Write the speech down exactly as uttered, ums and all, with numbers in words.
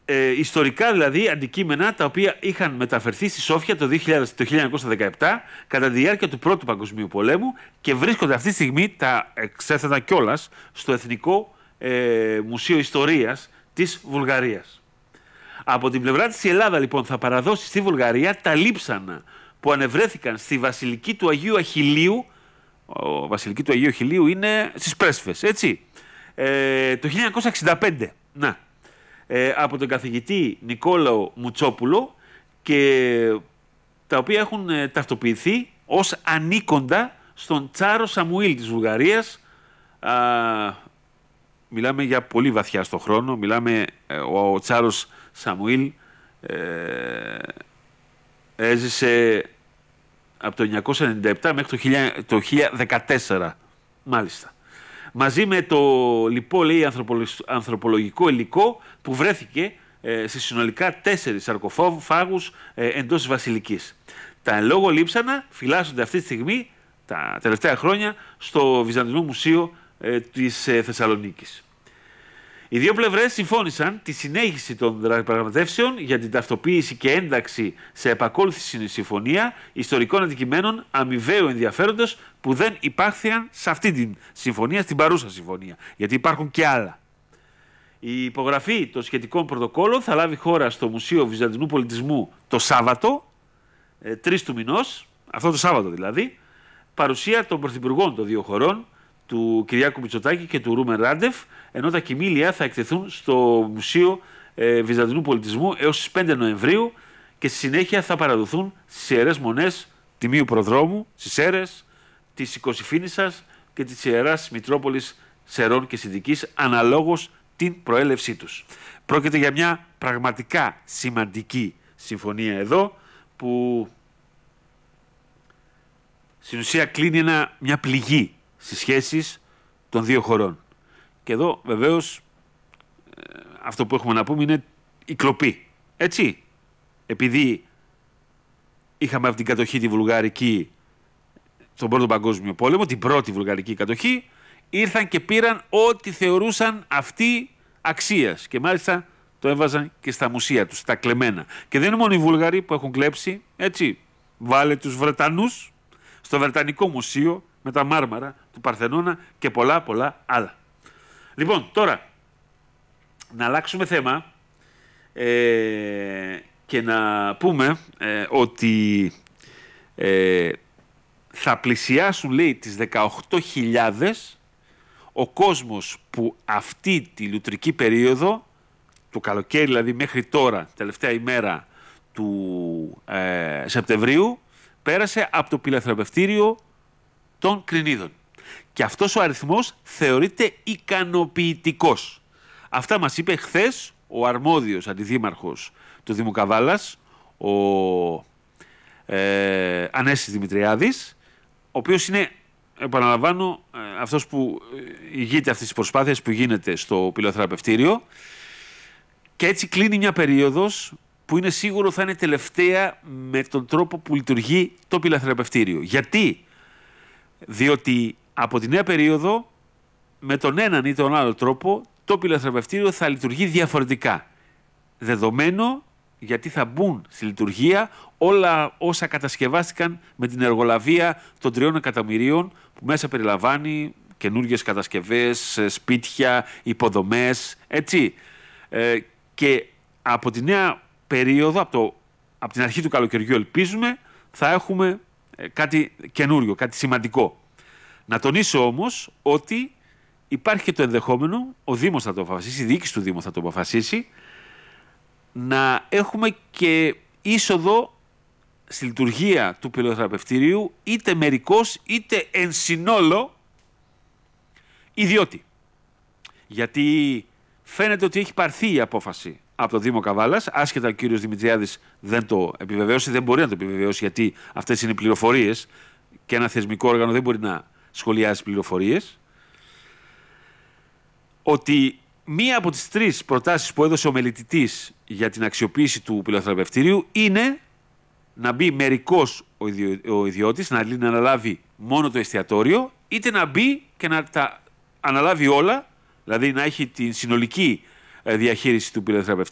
ε, ιστορικά δηλαδή αντικείμενα τα οποία είχαν μεταφερθεί στη Σόφια το, χίλια εννιακόσια δεκαεπτά κατά τη διάρκεια του Πρώτου Παγκοσμίου Πολέμου και βρίσκονται αυτή τη στιγμή, τα εξέθετα κιόλας, στο Εθνικό ε, Μουσείο Ιστορίας της Βουλγαρίας. Από την πλευρά της η Ελλάδα λοιπόν θα παραδώσει στη Βουλγαρία τα λείψανα που ανεβρέθηκαν στη Βασιλική του Αγίου Αχιλλείου. Ο Βασιλική του Αγίου Αχιλλείου είναι στις Πρέσφες, έτσι, ε, το χίλια εννιακόσια εξήντα πέντε. Να. Ε, από τον καθηγητή Νικόλαο Μουτσόπουλο, και τα οποία έχουν ε, ταυτοποιηθεί ως ανήκοντα στον Τσάρο Σαμουήλ της Βουλγαρίας. Α, μιλάμε για πολύ βαθιά στο χρόνο. Μιλάμε, ε, ο, ο Τσάρος Σαμουήλ ε, έζησε από το εννιακόσια ενενήντα επτά μέχρι το χίλια δεκατέσσερα, μάλιστα. Μαζί με το λοιπό, λέει, ανθρωπολογικό υλικό που βρέθηκε ε, σε συνολικά τέσσερις σαρκοφάγους ε, εντός της Βασιλικής. Τα εν λόγω λείψανα φυλάσσονται αυτή τη στιγμή, τα τελευταία χρόνια, στο Βυζαντινό Μουσείο ε, της ε, Θεσσαλονίκης. Οι δύο πλευρές συμφώνησαν τη συνέχιση των διαπραγματεύσεων για την ταυτοποίηση και ένταξη σε επακόλουθη συμφωνία ιστορικών αντικειμένων αμοιβαίου ενδιαφέροντος που δεν υπάρξαν σε αυτή την συμφωνία, στην παρούσα συμφωνία, γιατί υπάρχουν και άλλα. Η υπογραφή των σχετικών πρωτοκόλων θα λάβει χώρα στο Μουσείο Βυζαντινού Πολιτισμού το Σάββατο, ε, τρεις του μηνός, αυτό το Σάββατο δηλαδή, παρουσία των πρωθυπουργών των δύο χωρών, του Κυριάκου Μητσοτάκη και του Ρούμεν Ράντεφ, ενώ τα κοιμήλια θα εκτεθούν στο Μουσείο ε, Βυζαντινού Πολιτισμού έως τις πέντε Νοεμβρίου και στη συνέχεια θα παραδοθούν στις Ιερές Μονές Τιμίου Προδρόμου, στις Σέρρες, της Οικοσυφήνισσας και της Ιεράς Μητρόπολης Σερών και Συνδικής, αναλόγως την προέλευσή τους. Πρόκειται για μια πραγματικά σημαντική συμφωνία εδώ, που στην ουσία κλείνει ένα, μια πληγή στις σχέσεις των δύο χωρών. Και εδώ βεβαίως αυτό που έχουμε να πούμε είναι η κλοπή. Έτσι, επειδή είχαμε από την κατοχή τη βουλγαρική στον Πρώτο Παγκόσμιο Πόλεμο, την πρώτη βουλγαρική κατοχή, ήρθαν και πήραν ό,τι θεωρούσαν αυτοί αξίας και μάλιστα το έβαζαν και στα μουσεία τους, στα κλεμμένα. Και δεν είναι μόνο οι Βούλγαροι που έχουν κλέψει, έτσι, βάλε τους Βρετανούς στο Βρετανικό Μουσείο με τα μάρμαρα του Παρθενώνα και πολλά πολλά άλλα. Λοιπόν, τώρα, να αλλάξουμε θέμα ε, και να πούμε ε, ότι ε, θα πλησιάσουν, λέει, τις δεκαοκτώ χιλιάδες ο κόσμος που αυτή τη λουτρική περίοδο, το καλοκαίρι δηλαδή μέχρι τώρα, τελευταία ημέρα του ε, Σεπτεμβρίου, πέρασε από το πυλαθραπευτήριο των Κρινίδων. Και αυτός ο αριθμός θεωρείται ικανοποιητικός. Αυτά μας είπε χθες ο αρμόδιος αντιδήμαρχος του Δήμου Καβάλας, ο ε, Ανέσης Δημητριάδης, ο οποίος είναι, επαναλαμβάνω, ε, αυτός που ηγείται αυτής της προσπάθειας που γίνεται στο πυλοθεραπευτήριο, και έτσι κλείνει μια περίοδος που είναι σίγουρο θα είναι τελευταία με τον τρόπο που λειτουργεί το πυλοθεραπευτήριο. Γιατί? Διότι από τη νέα περίοδο, με τον έναν ή τον άλλο τρόπο, το πυλοθεραπευτήριο θα λειτουργεί διαφορετικά. Δεδομένο, γιατί θα μπουν στη λειτουργία όλα όσα κατασκευάστηκαν με την εργολαβία των τριών εκατομμυρίων, που μέσα περιλαμβάνει καινούργιες κατασκευές, σπίτια, υποδομές, έτσι. Ε, και από τη νέα περίοδο, από, το, από την αρχή του καλοκαιριού ελπίζουμε, θα έχουμε ε, κάτι καινούριο, κάτι σημαντικό. Να τονίσω όμως ότι υπάρχει και το ενδεχόμενο, ο Δήμος θα το αποφασίσει, η διοίκηση του Δήμου θα το αποφασίσει, να έχουμε και είσοδο στη λειτουργία του πυλοθεραπευτηρίου είτε μερικώς είτε εν συνόλο ιδιώτη. Γιατί φαίνεται ότι έχει πάρθει η απόφαση από το Δήμο Καβάλας, άσχετα ο κύριος Δημητριάδης δεν το επιβεβαιώσει, δεν μπορεί να το επιβεβαιώσει, γιατί αυτές είναι πληροφορίες και ένα θεσμικό όργανο δεν μπορεί να σχολιάζει πληροφορίες, ότι μία από τις τρεις προτάσεις που έδωσε ο μελετητής για την αξιοποίηση του πυλοθεραπευτηρίου είναι να μπει μερικώς ο, ιδιο, ο ιδιώτης, να αναλάβει μόνο το εστιατόριο, είτε να μπει και να τα αναλάβει όλα, δηλαδή να έχει την συνολική διαχείριση του πυλοθεραπευτηρίου